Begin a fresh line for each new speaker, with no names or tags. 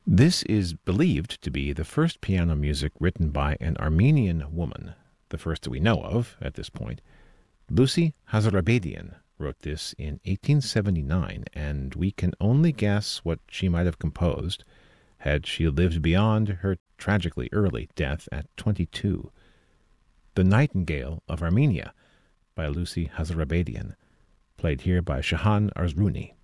This is believed to be the first piano music written by an Armenian woman, the first that we know of at this point. Lucy Hazarabedian wrote this in 1879, and we can only guess what she might have composed had she lived beyond her tragically early death at 22. The Nightingale of Armenia by Lucy Hazarabedian, played here by Shahan Arzrouni.